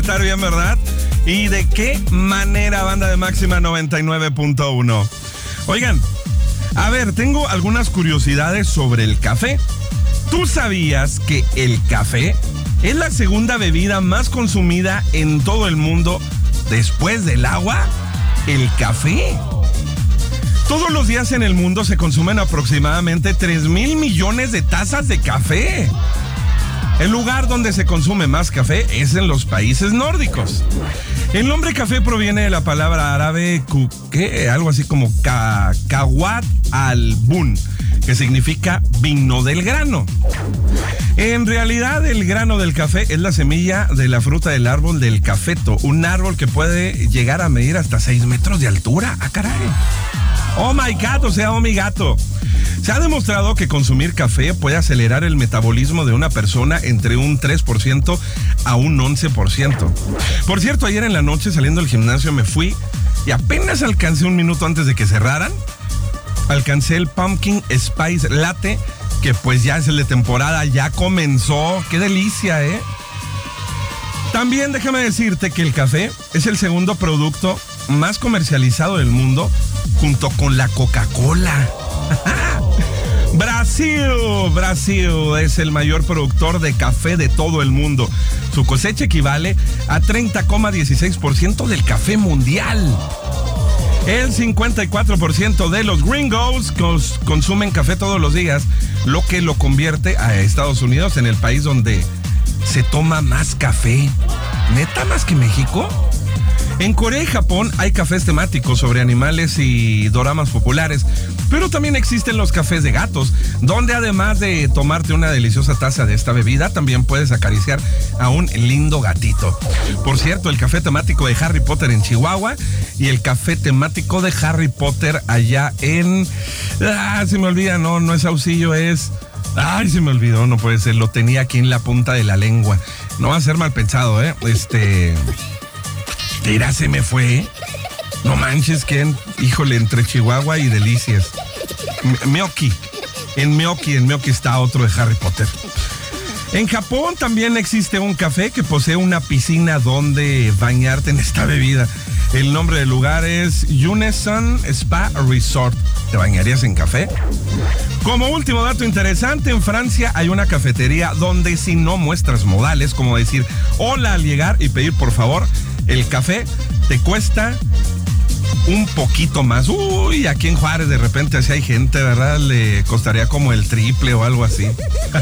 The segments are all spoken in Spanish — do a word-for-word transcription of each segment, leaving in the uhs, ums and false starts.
Estar bien, ¿verdad? ¿Y de qué manera, banda de Máxima noventa y nueve punto uno? Oigan, a ver, tengo algunas curiosidades sobre el café. ¿Tú sabías que el café es la segunda bebida más consumida en todo el mundo después del agua? ¿El café? Todos los días en el mundo se consumen aproximadamente tres mil millones de tazas de café. El lugar donde se consume más café es en los países nórdicos. El nombre café proviene de la palabra árabe, ¿qué? Algo así como kawat al-bun, que significa vino del grano. En realidad, el grano del café es la semilla de la fruta del árbol del cafeto, un árbol que puede llegar a medir hasta seis metros de altura. ¡Ah, caray! ¡Oh, my God! O sea, ¡oh, mi gato! Se ha demostrado que consumir café puede acelerar el metabolismo de una persona entre un tres por ciento a un once por ciento. Por cierto, ayer en la noche saliendo del gimnasio me fui y apenas alcancé un minuto antes de que cerraran. Alcancé el Pumpkin Spice Latte, que pues ya es el de temporada, ya comenzó. ¡Qué delicia, eh! También déjame decirte que el café es el segundo producto más comercializado del mundo, junto con la Coca-Cola. Brasil, Brasil es el mayor productor de café de todo el mundo. Su cosecha equivale a treinta coma dieciséis por ciento del café mundial. El cincuenta y cuatro por ciento de los gringos cons- consumen café todos los días, lo que lo convierte a Estados Unidos en el país donde se toma más café. ¿Neta más que México? En Corea y Japón hay cafés temáticos sobre animales y doramas populares, pero también existen los cafés de gatos, donde además de tomarte una deliciosa taza de esta bebida, también puedes acariciar a un lindo gatito. Por cierto, el café temático de Harry Potter en Chihuahua y el café temático de Harry Potter allá en... Ah, se me olvida, no, no es Saucillo, es... Ay, se me olvidó, no puede ser, lo tenía aquí en la punta de la lengua. No va a ser mal pensado, ¿eh? Este... Mira, se me fue. No manches, que, híjole, entre Chihuahua y Delicias. Meoki. En Meoki, en Meoki está otro de Harry Potter. En Japón también existe un café que posee una piscina donde bañarte en esta bebida. El nombre del lugar es Yunesan Spa Resort. ¿Te bañarías en café? Como último dato interesante, en Francia hay una cafetería donde si no muestras modales, como decir hola al llegar y pedir por favor, el café te cuesta un poquito más. Uy, aquí en Juárez de repente así hay gente, ¿verdad? Le costaría como el triple o algo así.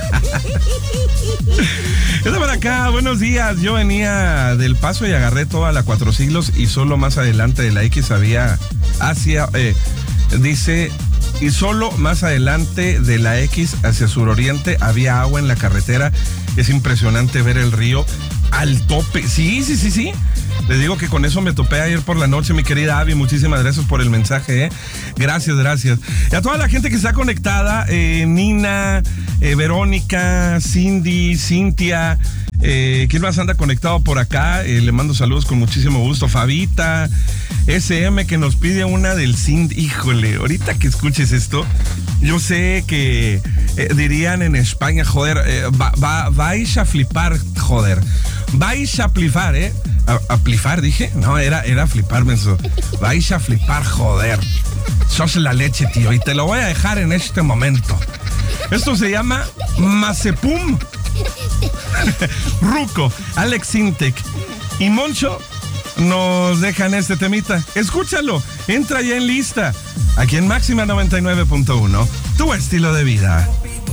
Está por acá, buenos días. Yo venía del Paso y agarré toda la Cuatro Siglos y solo más adelante de la X había hacia, eh, dice, y solo más adelante de la X hacia suroriente había agua en la carretera. Es impresionante ver el río al tope. Sí, sí, sí, sí. Les digo que con eso me topé ayer por la noche, mi querida Abby. Muchísimas gracias por el mensaje, ¿eh? Gracias, gracias. Y a toda la gente que está conectada, eh, Nina, eh, Verónica, Cindy, Cintia, eh, ¿quién más anda conectado por acá? Eh, le mando saludos con muchísimo gusto. Fabita, S M, que nos pide una del Cindy. Híjole, ahorita que escuches esto, yo sé que eh, dirían en España, joder, eh, va, va, vais a flipar, joder. Vais a flipar, ¿eh? A, a flipar, dije. No, era, era flipar, menso. Vais a flipar, joder. Sos la leche, tío. Y te lo voy a dejar en este momento. Esto se llama Mazepum. Ruco, Alex Sintek y Moncho nos dejan este temita. Escúchalo, entra ya en lista. Aquí en Máxima noventa y nueve punto uno. Tu estilo de vida.